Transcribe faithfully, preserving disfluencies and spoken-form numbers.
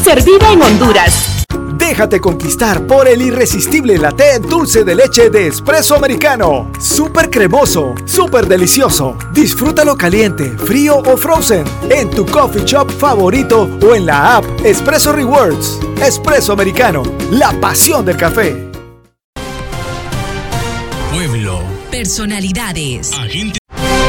servida en Honduras. Déjate conquistar por el irresistible latte dulce de leche de Espresso Americano. Súper cremoso, súper delicioso. Disfrútalo caliente, frío o frozen en tu coffee shop favorito o en la app Espresso Rewards. Espresso Americano, la pasión del café. Pueblo. Personalidades. Agente